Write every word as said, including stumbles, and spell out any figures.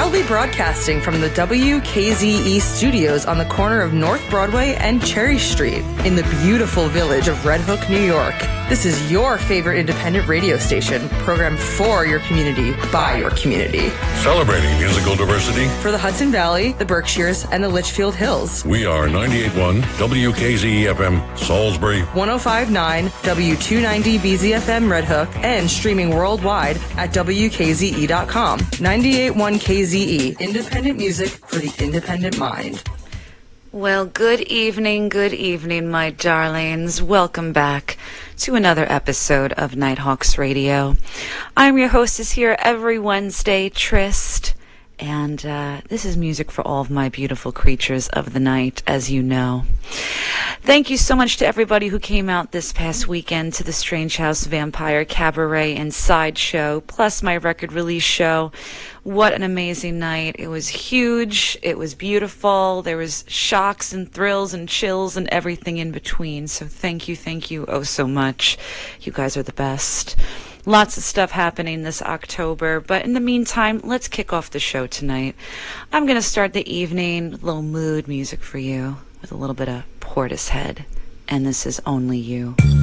Proudly broadcasting from the W K Z E studios on the corner of North Broadway and Cherry Street in the beautiful village of Red Hook, New York. This is your favorite independent radio station, programmed for your community, by your community. Celebrating musical diversity for the Hudson Valley, the Berkshires, and the Litchfield Hills. We are ninety-eight point one W K Z E F M, Salisbury, one oh five point nine W two ninety B Z F M Red Hook, and streaming worldwide at W K Z E dot com. ninety-eight point one K Z E, independent music for the independent mind. Well, good evening, good evening, my darlings. Welcome back to another episode of Nighthawks Radio. I'm your hostess here every Wednesday, Trist, and uh, this is music for all of my beautiful creatures of the night, as you know. Thank you so much to everybody who came out this past weekend to the Strange House Vampire Cabaret and Sideshow, plus my record release show. What an amazing night. It was huge. It was beautiful. There was shocks and thrills and chills and everything in between. So thank you, thank you oh so much. You guys are the best. Lots of stuff happening this October, but in the meantime, let's kick off the show tonight. I'm going to start the evening with a little mood music for you with a little bit of Portishead, and this is Only You.